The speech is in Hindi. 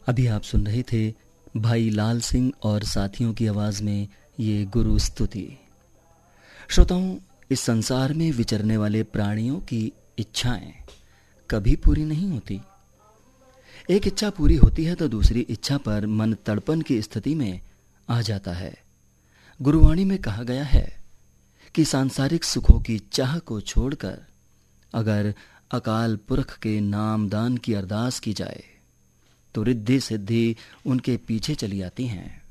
अभी आप सुन रहे थे भाई लाल सिंह और साथियों की आवाज में ये गुरु स्तुति। श्रोताओं, इस संसार में विचरने वाले प्राणियों की इच्छाएं कभी पूरी नहीं होती। एक इच्छा पूरी होती है तो दूसरी इच्छा पर मन तड़पन की स्थिति में आ जाता है। गुरुवाणी में कहा गया है कि सांसारिक सुखों की चाह को छोड़कर अगर अकाल पुरख के नामदान की अरदास की जाए तो रिद्धि सिद्धि उनके पीछे चली आती हैं।